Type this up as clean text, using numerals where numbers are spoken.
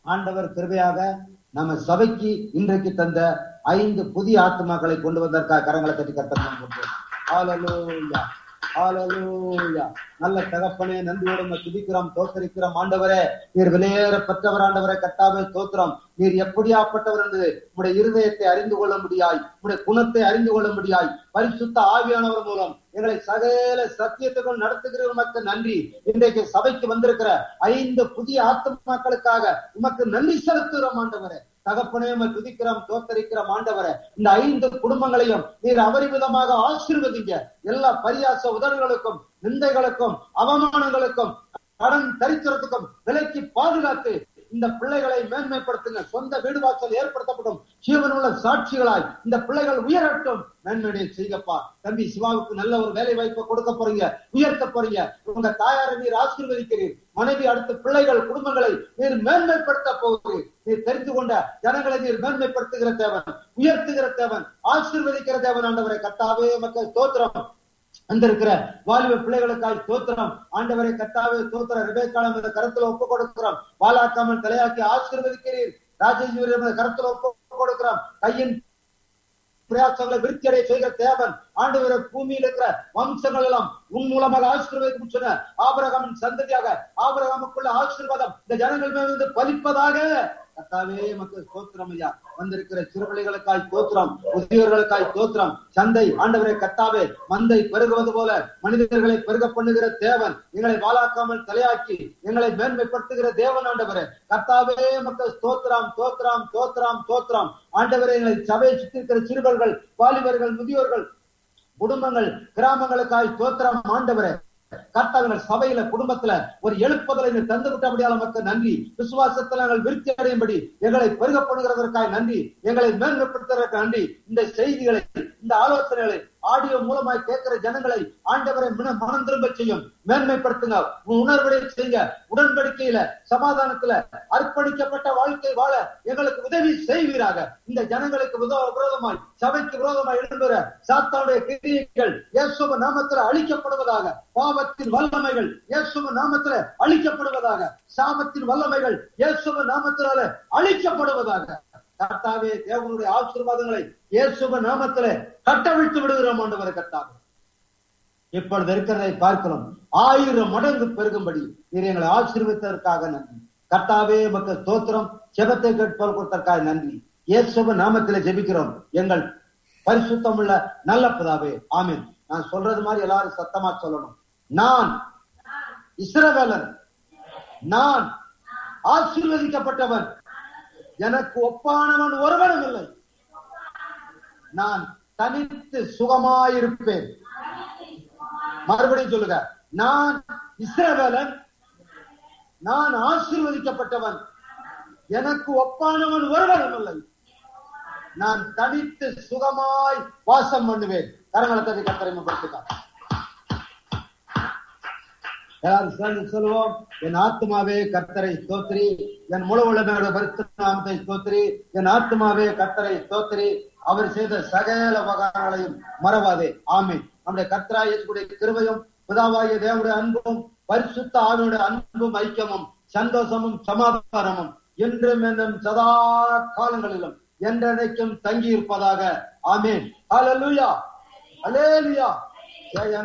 ஆண்டவர் கிருபையாக நம்ம சபைக்கு இன்றைக்கு தந்த 5 புதிய ஆத்துமாக்களை கொண்டு வந்ததற்காக கரங்களை தட்டி கர்த்தர் ஹல்லேலூயா, ஹல்லேலூயா. நல்ல தகப்பனே, நன்றியோடு துதிக்கிறோம், தோத்தரிக்கிறோம். ஆண்டவரே, நீர் விலையேற பெற்றவர். ஆண்டவரே கர்த்தாவே தோத்திரம். நீர் எப்படியாப்பட்டவர் என்று உடைய இருதயத்தை அறிந்து கொள்ள முடியாய், உடைய குணத்தை அறிந்து கொள்ள முடியாய். பரிசுத்த ஆவியானவர் மூலம் எங்களை சகல சத்தியத்துக்குள் நடத்துகிற உமக்கு நன்றி. இன்றைக்கு சபைக்கு வந்திருக்கிற 5 புதிய ஆத்துமாக்களுக்காக உமக்கு நன்றி செலுத்துகிறோம் ஆண்டவரே. தகப்பனே, துதிக்கிறோம், தோத்தரிக்கிறோம். ஆண்டவரே, இந்த 5 குடும்பங்களையும் நீர் அபரிமிதமாக ஆசீர்வதிங்க. எல்லா பரியாச உதடுகளுக்கும், நிந்தைகளுக்கும், அவமானங்களுக்கும், கடன் தரித்திரத்துக்கும் விலைக்கு பாதுகாத்து இந்த பிள்ளைகளை மேன்மைப்படுத்துங்க. சொந்த வீடு வாசல் ஏற்படுத்தப்படும் ஜீவனுள்ள சாட்சிகளாய் இந்த பிள்ளைகள் உயரட்டும். மேன்மையை செய்யப்பா. தம்பி சிவாவுக்கு நல்ல ஒரு வேலை வாய்ப்பை கொடுக்க போறீங்க, உயர்த்த போறீங்க. உங்க தாயாரை நீர் ஆசீர்வதிக்கிறீர். மனைவி, அடுத்த பிள்ளைகள், குடும்பங்களை நீர் மேன்மைப்படுத்த போகிறீர். நீர் தெரிந்து கொண்ட ஜனங்களை நீர் மேன்மைப்படுத்துகிற தேவன், உயர்த்துகிற தேவன், ஆசீர்வதிக்கிற தேவன். ஆண்டவரை கர்த்தாவே மக்கள் தோத்திரம். வந்திருக்கிற வாலிப பிள்ளைகளுக்காய் தோத்திரம். ஆண்டவரை கர்த்தாவே தோத்திரம். ரெபெக்காளம் இந்த கருத்துல ஒப்பு கொடுக்கிறோம். வாலாக்காமல் தலையாக்கி ஆசீர்வதிக்கிறீர். ராஜேஸ்வரி கருத்துல ஒப்பு கொடுக்கிறோம். கையின் பிரயாசங்களை விருத்தி அடைய செய்கிற தேவன். ஆண்டவரை பூமியில் இருக்கிற வம்சங்கள் எல்லாம் உன் மூலமாக ஆசீர்வதிக்கும் சொன்ன ஆபிரகாமின் சந்ததியாக ஆபிரகாமுக்குள்ள ஆசீர்வாதம் இந்த ஜனங்கள் மேலிருந்து பலிப்பதாக. கர்த்தாவே மக்கள் தோத்திரம் ஐயா. வந்திருக்கிற சிறுபிள்ளைகளுக்காய் தோத்திரம், முதியோர்களுக்காய் தோத்திரம். சந்தை ஆண்டவரை கர்த்தாவே மந்தை பெருகுவது போல மனிதர்களை பெருக பண்ணுகிற தேவன். எங்களை வாழாக்காமல் தலையாக்கி எங்களை மேன்மைப்படுத்துகிற தேவன். ஆண்டவரே கர்த்தாவே மக்கள் தோத்திரம், தோத்திரம், தோத்திரம், தோத்திரம். ஆண்டவரை எங்களை சபையை சுற்றி இருக்கிற சிறுவர்கள், வாலிபர்கள், முதியோர்கள், குடும்பங்கள், கிராமங்களுக்காய் தோத்திரம். ஆண்டவரே கர்த்தாவின் சபையில, குடும்பத்துல ஒரு எழுப்புதலை தந்து விட்டபடியால் நமக்கு நன்றி. விசுவாசத்துல நாங்கள் விருத்தி அடையும்படி எங்களை பெருகப்படுகிறதற்காக நன்றி. எங்களை மேன்மைப்படுத்துவதற்கு நன்றி. இந்த செய்திகளை, இந்த ஆலோசனைகளை ஆடியோ மூலமாய் கேட்கிற ஜனங்களை ஆண்டவரை மனம் திரும்ப செய்யும், மேன்மைப்படுத்துங்க, உணர்வுடைய செய்யுங்க. உடன்படிக்கையில, சமாதானத்துல அர்ப்பணிக்கப்பட்ட வாழ்க்கை வாழ எங்களுக்கு உதவி செய்வீராக. இந்த ஜனங்களுக்கு விரோதமாய், சபைக்கு விரோதமாய் எழும்புகிற சாத்தானுடைய கிரியைகள் இயேசுவின் நாமத்துல அழிக்கப்படுவதாக. பாவத்தின் வல்லமைகள் இயேசுவின் நாமத்துல அழிக்கப்படுவதாக. சாபத்தின் வல்லமைகள் இயேசுவின் நாமத்தினால அழிக்கப்படுவதாக. கர்த்தாவே, தேவனுடைய ஆசீர்வாதங்களை இயேசுவின் நாமத்திலே கட்டவிழ்த்து விடுகிறோம். ஆண்டவரை கர்த்தாவே, இப்பொழுது இருக்கிறதை பார்க்கிறோம். 1000 மடங்கு பெருகும்படி நீர் எங்களை ஆசீர்வதித்ததற்காக நன்றி. கர்த்தாவே மக்கள் தோத்திரம். ஜெபத்தை கேட்போர் கொடுத்ததற்காக நன்றி. இயேசுவின் நாமத்திலே ஜெபிக்கிறோம் எங்கள் பரிசுத்தமுள்ள நல்ல பிதாவே, ஆமென். நான் சொல்றது மாதிரி எல்லாரும் சத்தமா சொல்லணும். நான் இஸ்ரவேலன், நான் ஆசீர்வதிக்கப்பட்டவன், எனக்கு ஒப்பானவன் ஒருவனும் இல்லை. நான் தனித்து சுகமாயிருப்பேன். மறுபடியும் சொல்லுங்க. நான் இஸ்ரவேலன், நான் ஆசீர்வதிக்கப்பட்டவன், எனக்கு ஒப்பானவன் ஒருவனும் இல்லை. நான் தனித்து சுகமாய் வாசம் பண்ணுவேன். கரங்களை தட்டி கர்த்தரை மகிமைப்படுத்துங்க. எல்லாரும் சொல்லுவோம். என் ஆத்மாவே கர்த்தரை ஸ்தோத்திரி, என் முழு உள்ளமையோட பரிசுத்த நாமத்தை ஸ்தோத்திரி. என் ஆத்மாவே கர்த்தரை ஸ்தோத்திரி, அவர் செய்த சகல உபகாரங்களையும் மறவாதே. ஆமென். நம்முடைய கர்த்தராகிய இயேசுவுடைய கிருபையும், பிதாவாகிய தேவனுடைய அன்பும், பரிசுத்த ஆவியுடைய அன்பும், ஐக்கியமும், சந்தோஷமும், சமாதானமும் என்றும் என்றும் சதா காலங்களிலும் என்றென்றைக்கும் தங்கி இருப்பதாக. ஆமென். ஹல்லேலூயா, ஹல்லேலூயா.